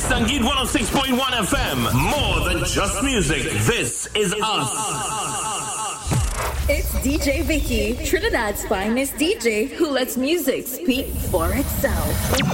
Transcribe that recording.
Sangeet 106.1 FM. More than just music. This is us. It's DJ Vicky, Trinidad's finest DJ who lets music speak for itself.